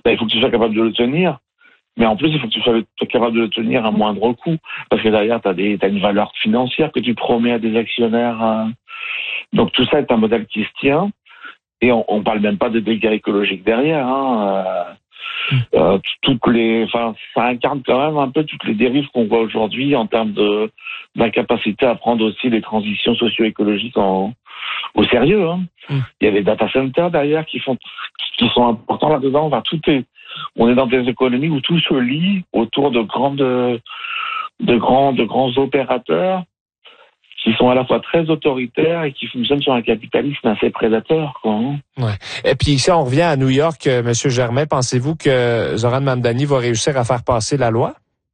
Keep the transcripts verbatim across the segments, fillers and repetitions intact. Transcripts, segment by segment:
ben, il faut que tu sois capable de le tenir. Mais en plus, il faut que tu sois capable de le tenir à moindre coût. Parce que derrière, tu as des, t'as une valeur financière que tu promets à des actionnaires. Euh... Donc tout ça est un modèle qui se tient. Et on, on parle même pas de dégâts écologiques derrière. Hein. Euh, euh, toutes les, enfin, ça incarne quand même un peu toutes les dérives qu'on voit aujourd'hui en termes de d'incapacité à prendre aussi les transitions socio-écologiques en, au sérieux. Hein. Mm. Il y a les data centers derrière qui font, qui sont importants là-dedans. Enfin, tout est, on est dans des économies où tout se lie autour de grandes, de grands, de grands opérateurs qui sont à la fois très autoritaires et qui fonctionnent sur un capitalisme assez prédateur, quoi. Hein. Ouais. Et puis ici, on revient à New York, euh, Monsieur Germain. Pensez-vous que Zoran Mamdani va réussir à faire passer la loi?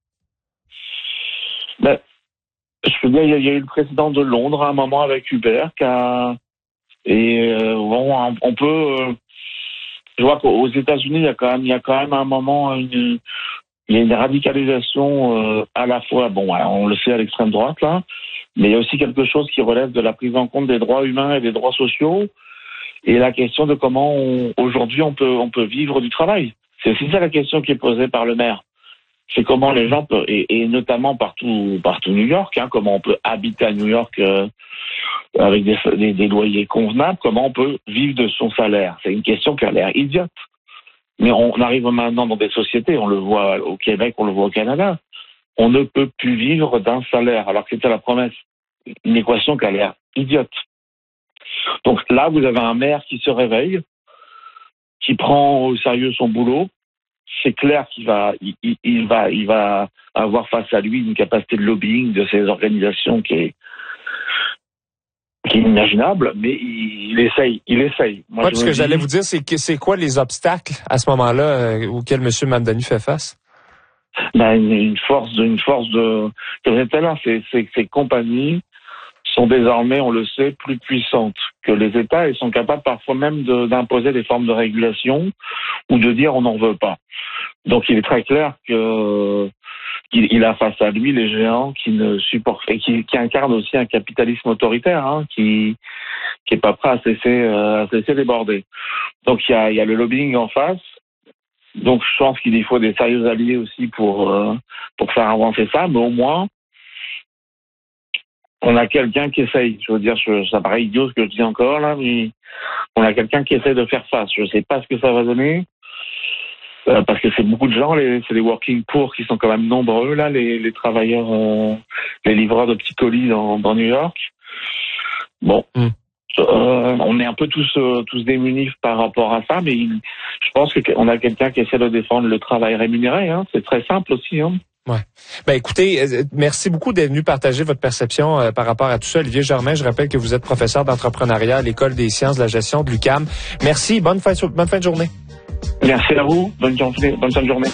Ben, je veux dire, il y, y a eu le président de Londres à un moment avec Uber, qui a, et euh, bon, on peut, euh, je vois qu'aux États-Unis, il y a quand même, il y a quand même un moment une, il y a une radicalisation euh, à la fois, bon, on le sait à l'extrême droite là. Mais il y a aussi quelque chose qui relève de la prise en compte des droits humains et des droits sociaux et la question de comment on, aujourd'hui on peut on peut vivre du travail. C'est aussi ça la question qui est posée par le maire. C'est comment les gens peuvent, et, et notamment partout partout New York, hein, comment on peut habiter à New York euh, avec des, des, des loyers convenables, comment on peut vivre de son salaire. C'est une question qui a l'air idiote. Mais on arrive maintenant dans des sociétés, on le voit au Québec, on le voit au Canada. On ne peut plus vivre d'un salaire, alors que c'était la promesse. Une équation qui a l'air idiote. Donc là, vous avez un maire qui se réveille, qui prend au sérieux son boulot. C'est clair qu'il va, il, il va, il va avoir face à lui une capacité de lobbying de ces organisations qui est, qui est inimaginable, mais il, il essaye, il essaye. Moi, ouais, ce que dis... j'allais vous dire, c'est que c'est quoi les obstacles à ce moment-là euh, auxquels M. Mamdani fait face? Ben, une, une force de, une force de, comme je disais là, ces, ces, ces compagnies sont désormais, on le sait, plus puissantes que les États et sont capables parfois même de, d'imposer des formes de régulation ou de dire on n'en veut pas. Donc il est très clair que qu'il il a face à lui les géants qui ne supportent et qui, qui incarnent aussi un capitalisme autoritaire, hein, qui qui est pas prêt à cesser euh, à cesser déborder. Donc il y a il y a le lobbying en face. Donc je pense qu'il faut des sérieux alliés aussi pour euh, pour faire avancer ça, mais au moins on a quelqu'un qui essaye. Je veux dire, je, ça paraît idiot ce que je dis encore là, mais on a quelqu'un qui essaie de faire face. Je sais pas ce que ça va donner euh, parce que c'est beaucoup de gens, les, c'est les working poor qui sont quand même nombreux là, les, les travailleurs, euh, les livreurs de petits colis dans, dans New York. Bon. Mm. Euh, on est un peu tous euh, tous démunis par rapport à ça, mais il, je pense qu'on a quelqu'un qui essaie de défendre le travail rémunéré. Hein. C'est très simple aussi. Hein. Ouais. Ben écoutez, euh, merci beaucoup d'être venu partager votre perception euh, par rapport à tout ça. Olivier Germain, je rappelle que vous êtes professeur d'entrepreneuriat à l'École des sciences de la gestion de l'U Q A M. Merci, bonne fin, bonne fin de journée. Merci à vous, bonne journée, bonne fin de journée.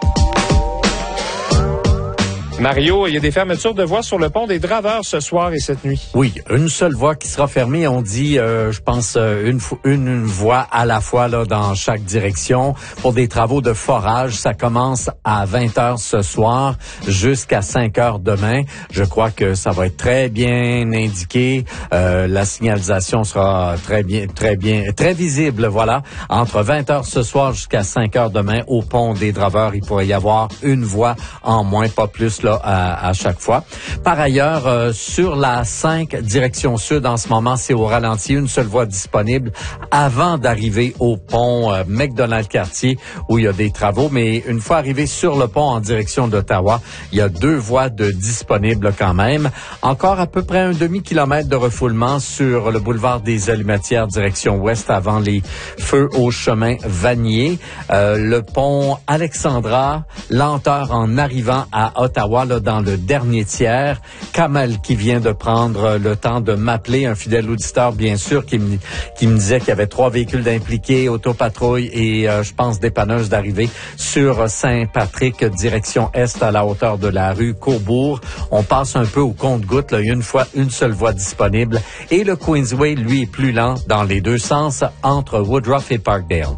Mario, il y a des fermetures de voies sur le pont des Draveurs ce soir et cette nuit. Oui, une seule voie qui sera fermée. On dit, euh, je pense, une, une, une voie à la fois là dans chaque direction pour des travaux de forage. Ça commence à vingt heures ce soir jusqu'à cinq heures demain. Je crois que ça va être très bien indiqué. Euh, la signalisation sera très bien, très bien, très visible. Voilà, entre vingt heures ce soir jusqu'à cinq heures demain au pont des Draveurs, il pourrait y avoir une voie en moins, pas plus. À, à chaque fois. Par ailleurs, euh, sur la cinq direction sud, en ce moment, c'est au ralenti, une seule voie disponible avant d'arriver au pont euh, McDonald-Cartier où il y a des travaux. Mais une fois arrivé sur le pont en direction d'Ottawa, il y a deux voies de disponibles quand même. Encore à peu près un demi-kilomètre de refoulement sur le boulevard des Allumetières direction ouest avant les feux au chemin Vanier. Euh, le pont Alexandra, lenteur en arrivant à Ottawa, là, dans le dernier tiers. Kamal qui vient de prendre le temps de m'appeler, un fidèle auditeur bien sûr, qui me, qui me disait qu'il y avait trois véhicules d'impliqués, autopatrouille et euh, je pense dépanneuse d'arrivée sur Saint-Patrick, direction est à la hauteur de la rue Courbourg. On passe un peu au compte-gouttes, là, une fois une seule voie disponible. Et le Queensway, lui, est plus lent dans les deux sens entre Woodruff et Parkdale.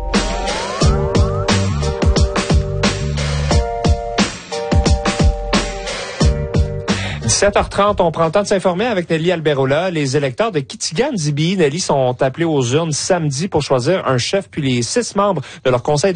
dix-sept heures trente, on prend le temps de s'informer avec Nelly Alberola. Les électeurs de Kitigan-Zibi, Nelly, sont appelés aux urnes samedi pour choisir un chef puis les six membres de leur conseil